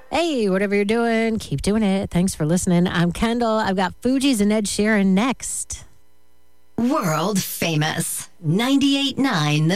Hey, whatever you're doing, keep doing it. Thanks for listening. I'm Kendall. I've got Fugees and Ed Sheeran next. World famous 98.9 The